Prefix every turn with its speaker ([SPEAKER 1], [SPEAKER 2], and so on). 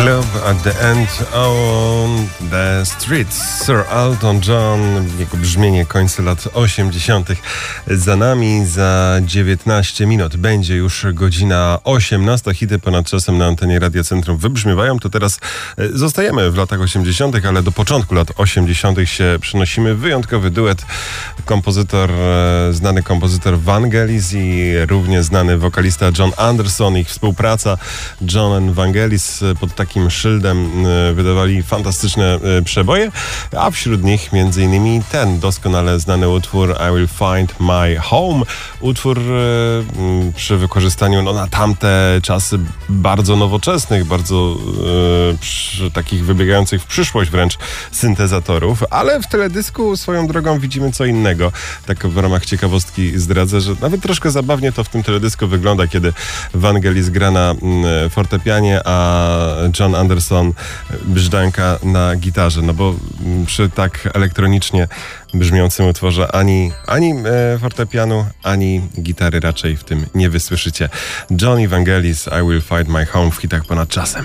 [SPEAKER 1] Club at the End on the Streets. Sir Elton John, jego brzmienie końca lat 80. za nami. Za 19 minut będzie już godzina 18. Hity ponad czasem na antenie Radia Centrum wybrzmiewają. To teraz zostajemy w latach 80., ale do początku lat 80. się przenosimy. Wyjątkowy duet. Znany kompozytor Vangelis i równie znany wokalista Jon Anderson. Ich współpraca. Jon i Vangelis pod takim szyldem wydawali fantastyczne przeboje, a wśród nich m.in. ten doskonale znany utwór I Will Find My Home. Utwór przy wykorzystaniu na tamte czasy bardzo nowoczesnych, bardzo takich wybiegających w przyszłość wręcz syntezatorów, ale w teledysku swoją drogą widzimy co innego. Tak w ramach ciekawostki zdradzę, że nawet troszkę zabawnie to w tym teledysku wygląda, kiedy Vangelis gra na fortepianie, a Jon Anderson brzdęka na gitarze, no bo przy tak elektronicznie brzmiącym utworze ani fortepianu, ani gitary raczej w tym nie wysłyszycie. Jon i Vangelis, I Will Find My Home w hitach ponad czasem.